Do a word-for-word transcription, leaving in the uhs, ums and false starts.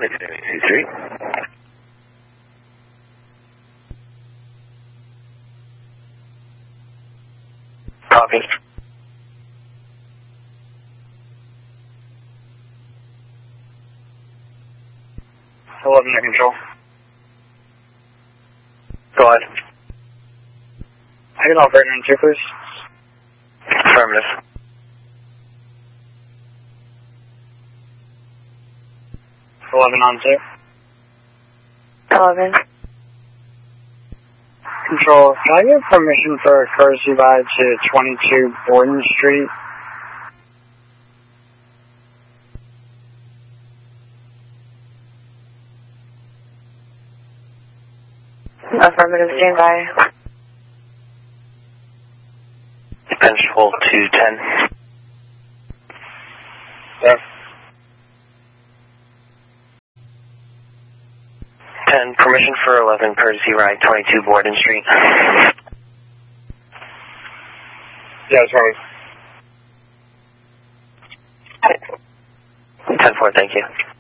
one, it's two three. Copy. eleven to control. Go ahead. I can operator on two, please. Affirmative. eleven on two. eleven. Control, can I get permission for a courtesy ride to twenty-two Borden Street? Affirmative, stand by. Control two ten. Yes. ten, permission for eleven, courtesy ride, twenty-two Borden Street. Yes, right. ten four, thank you.